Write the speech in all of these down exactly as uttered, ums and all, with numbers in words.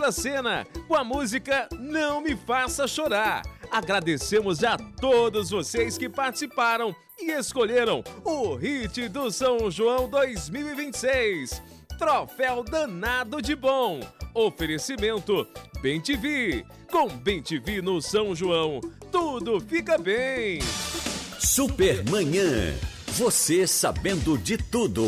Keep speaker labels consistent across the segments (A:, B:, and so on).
A: Vila Sena, com a música Não Me Faça Chorar. Agradecemos a todos vocês que participaram e escolheram o hit do São João dois mil e vinte e seis. Troféu Danado de Bom. Oferecimento Bem T V. Com Bem T V no São João, tudo fica bem.
B: Supermanhã. Você sabendo de tudo.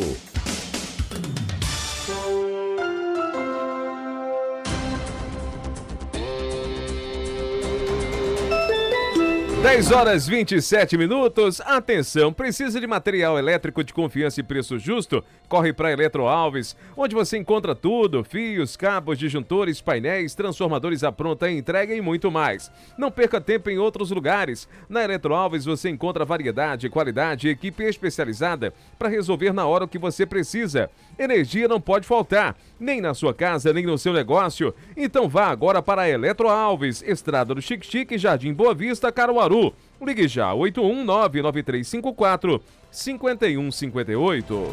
A: dez horas e vinte e sete minutos. Atenção, precisa de material elétrico de confiança e preço justo? Corre para Eletro Alves, onde você encontra tudo: fios, cabos, disjuntores, painéis, transformadores à pronta entrega e muito mais. Não perca tempo em outros lugares. Na Eletro Alves você encontra variedade, qualidade e equipe especializada para resolver na hora o que você precisa. Energia não pode faltar, nem na sua casa, nem no seu negócio. Então vá agora para a Eletro Alves, Estrada do Xique-Xique, Jardim Boa Vista, Caruaru. Ligue já, oito um nove nove três cinco quatro cinco um cinco oito.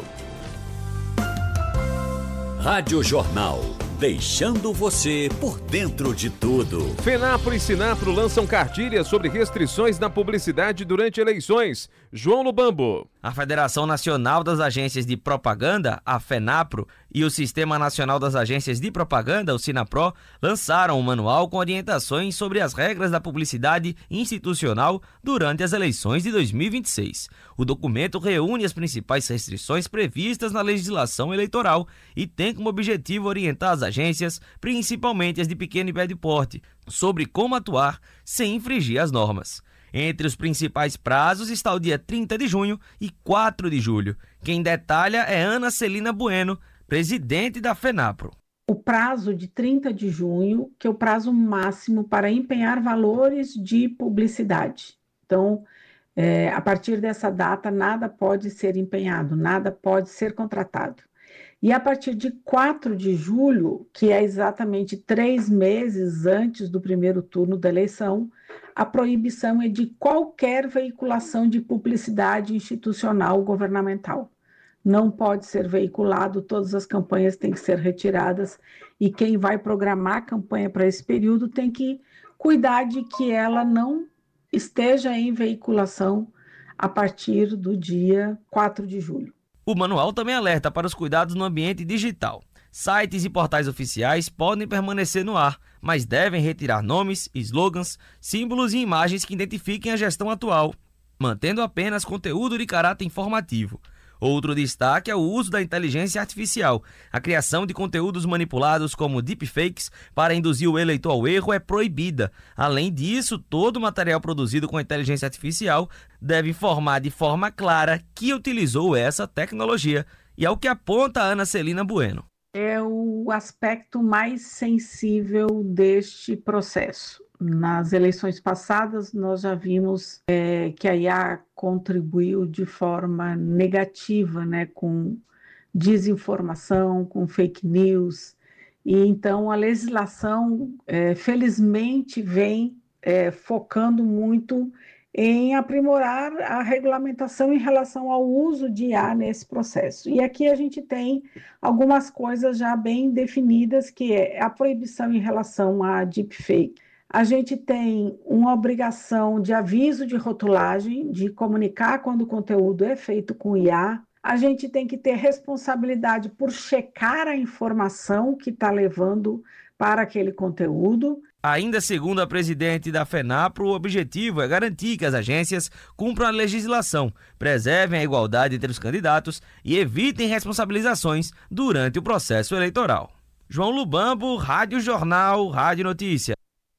B: Rádio Jornal, deixando você por dentro de tudo.
A: FENAPRO e SINAPRO lançam cartilhas sobre restrições na publicidade durante eleições. João Lubambo.
C: A Federação Nacional das Agências de Propaganda, a FENAPRO, e o Sistema Nacional das Agências de Propaganda, o SINAPRO, lançaram um manual com orientações sobre as regras da publicidade institucional durante as eleições de dois mil e vinte e seis. O documento reúne as principais restrições previstas na legislação eleitoral e tem como objetivo orientar as agências, principalmente as de pequeno e médio porte, sobre como atuar sem infringir as normas. Entre os principais prazos está o dia trinta de junho e quatro de julho. Quem detalha é Ana Celina Bueno, presidente da FENAPRO.
D: O prazo de trinta de junho, que é o prazo máximo para empenhar valores de publicidade. Então, é, a partir dessa data, nada pode ser empenhado, nada pode ser contratado. E a partir de quatro de julho, que é exatamente três meses antes do primeiro turno da eleição, a proibição é de qualquer veiculação de publicidade institucional governamental. Não pode ser veiculado, todas as campanhas têm que ser retiradas e quem vai programar a campanha para esse período tem que cuidar de que ela não esteja em veiculação a partir do dia quatro de julho.
C: O manual também alerta para os cuidados no ambiente digital. Sites e portais oficiais podem permanecer no ar, mas devem retirar nomes, slogans, símbolos e imagens que identifiquem a gestão atual, mantendo apenas conteúdo de caráter informativo. Outro destaque é o uso da inteligência artificial. A criação de conteúdos manipulados como deepfakes para induzir o eleitor ao erro é proibida. Além disso, todo material produzido com inteligência artificial deve informar de forma clara que utilizou essa tecnologia. E é o que aponta a Ana Celina Bueno.
D: É o aspecto mais sensível deste processo. Nas eleições passadas, nós já vimos é, que a I A contribuiu de forma negativa, né, com desinformação, com fake news. E então a legislação, é, felizmente, vem é, focando muito em aprimorar a regulamentação em relação ao uso de I A nesse processo. E aqui a gente tem algumas coisas já bem definidas, que é a proibição em relação a deepfake. A gente tem uma obrigação de aviso de rotulagem, de comunicar quando o conteúdo é feito com I A. A gente tem que ter responsabilidade por checar a informação que está levando para aquele conteúdo.
C: Ainda segundo a presidente da FENAPRO, o objetivo é garantir que as agências cumpram a legislação, preservem a igualdade entre os candidatos e evitem responsabilizações durante o processo eleitoral. João Lubambo, Rádio Jornal, Rádio Notícia.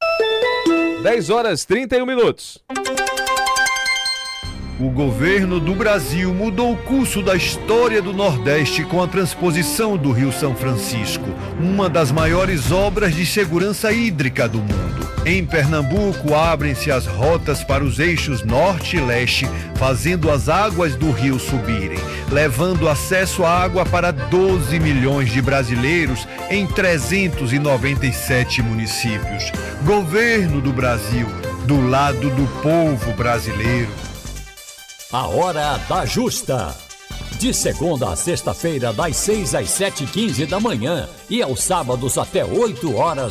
A: dez horas e trinta e um minutos.
E: O governo do Brasil mudou o curso da história do Nordeste com a transposição do Rio São Francisco, uma das maiores obras de segurança hídrica do mundo. Em Pernambuco, abrem-se as rotas para os eixos norte e leste, fazendo as águas do rio subirem, levando acesso à água para doze milhões de brasileiros em trezentos e noventa e sete municípios. Governo do Brasil, do lado do povo brasileiro.
B: A Hora da Justa. De segunda a sexta-feira, das seis às sete e quinze da manhã e aos sábados até oito horas